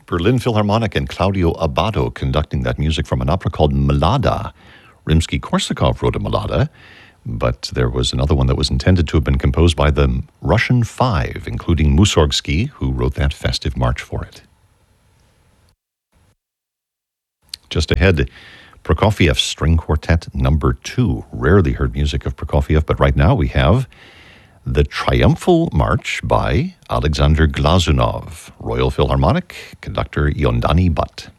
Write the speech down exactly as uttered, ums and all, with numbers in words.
Berlin Philharmonic and Claudio Abbado conducting that music from an opera called Mlada. Rimsky-Korsakov wrote a Mlada, but there was another one that was intended to have been composed by the Russian Five, including Mussorgsky, who wrote that festive march for it. Just ahead, Prokofiev's String Quartet number two. Rarely heard music of Prokofiev, but right now we have the Triumphal March by Alexander Glazunov, Royal Philharmonic, conductor Yondani Butt.